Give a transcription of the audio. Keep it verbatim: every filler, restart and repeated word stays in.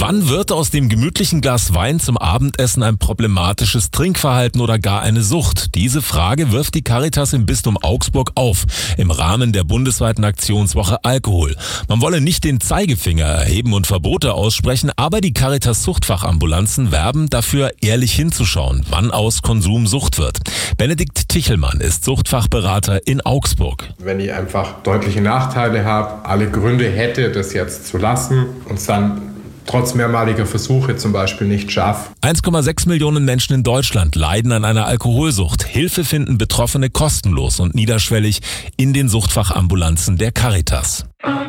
Wann wird aus dem gemütlichen Glas Wein zum Abendessen ein problematisches Trinkverhalten oder gar eine Sucht? Diese Frage wirft die Caritas im Bistum Augsburg auf, im Rahmen der bundesweiten Aktionswoche Alkohol. Man wolle nicht den Zeigefinger erheben und Verbote aussprechen, aber die Caritas Suchtfachambulanzen werben dafür, ehrlich hinzuschauen, wann aus Konsum Sucht wird. Benedikt Tichelmann ist Suchtfachberater in Augsburg. Wenn ich einfach deutliche Nachteile habe, alle Gründe hätte, das jetzt zu lassen und dann trotz mehrmaliger Versuche zum Beispiel nicht schaffe. eins Komma sechs Millionen Menschen in Deutschland leiden an einer Alkoholsucht. Hilfe finden Betroffene kostenlos und niederschwellig in den Suchtfachambulanzen der Caritas.